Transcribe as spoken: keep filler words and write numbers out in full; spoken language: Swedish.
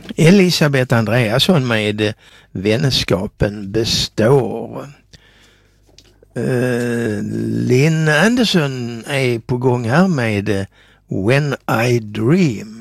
Elisabeth Andreasson med Vänskapen består. Uh, Linn Andersson är på gång här med When I Dream.